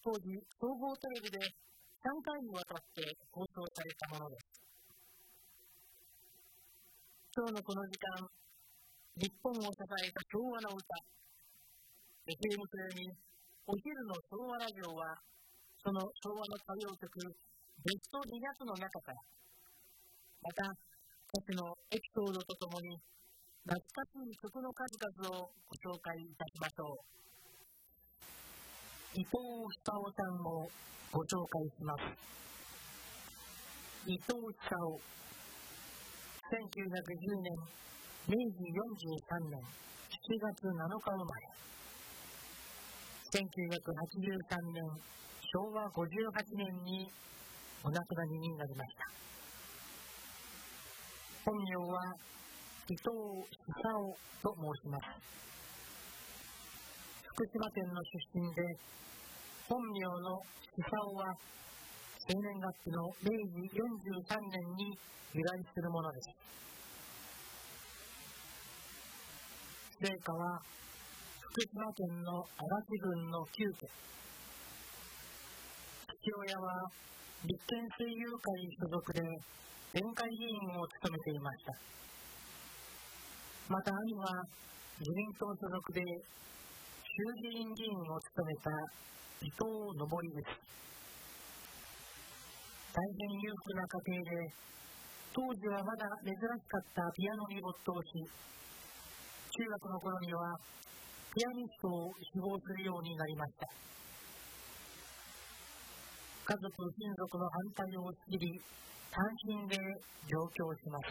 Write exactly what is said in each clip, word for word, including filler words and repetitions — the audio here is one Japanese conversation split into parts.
当時総合テレビでさんかいにわたって放送されたものです。今日のこの時間、日本を支えた昭和の歌、エフエム 制にお昼の昭和ラジオは、その昭和の歌謡曲ベストにひゃくの中から、また歌詞のエピソードとともに懐かしい曲の数々をご紹介いたしましょう。伊藤久夫さんをご紹介します。伊藤久夫、せんきゅうひゃくじゅうねん、めいじよんじゅうさんねんしちがつなのか生まれ、せんきゅうひゃくはちじゅうさんねん、しょうわごじゅうはちねんにお亡くなりになりました。本名は伊藤久夫と申します。福島県の出身で、本名の久夫は生年月日のめいじよんじゅうさんねんに由来するものです。生家は福島県の荒木郡の旧家。父親は立憲水友会所属で県会議員を務めていました。また兄は自民党所属で衆議院議員を務めた伊藤昇です。大変裕福な家庭で、当時はまだ珍しかったピアノに没頭し、中学の頃にはピアニストを志望するようになりました。家族親族の反対を押し切り、単身で上京します。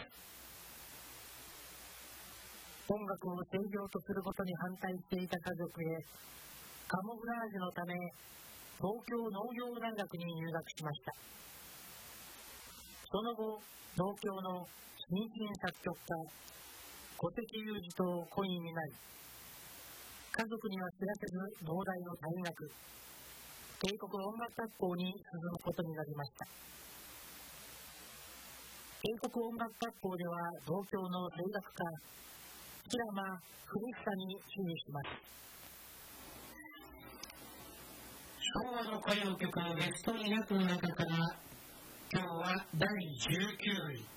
音楽を正常とすることに反対していた家族へ、カモフラージュのため東京農業大学に入学しました。その後、東京の新進作曲家小関裕二と恋になり、家族には知らせず農大の退学、帝国音楽学校に進むことになりました。帝国音楽学校では同郷の声楽家平間古久に師事します。昭和の歌謡曲のベストにひゃくの中から、今日はだいじゅうきゅうい。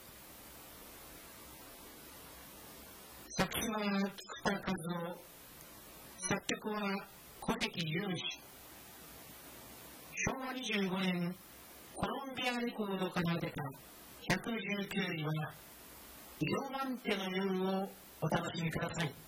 作詞は菊田一夫、作曲は小関裕二。しょうわにじゅうごねん、コロンビアレコードから出たひゃくじゅうきゅういは、色満点の夜をお楽しみください。